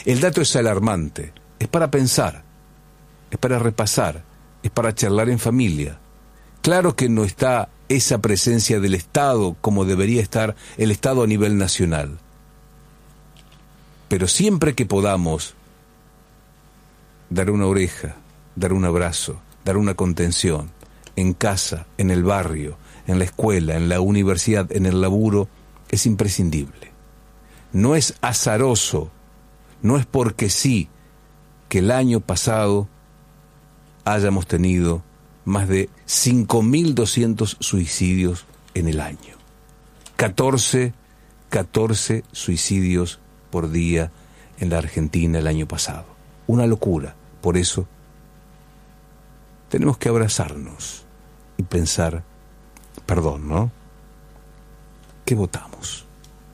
El dato es alarmante, es para pensar, es para repasar, es para charlar en familia. Claro que no está esa presencia del Estado como debería estar el Estado a nivel nacional. Pero siempre que podamos dar una oreja, dar un abrazo, dar una contención, en casa, en el barrio, en la escuela, en la universidad, en el laburo, es imprescindible. No es azaroso, no es porque sí que el año pasado hayamos tenido más de 5.200 suicidios en el año. 14 suicidios por día en la Argentina el año pasado. Una locura. Por eso tenemos que abrazarnos y pensar, perdón, ¿no? ¿Qué votamos?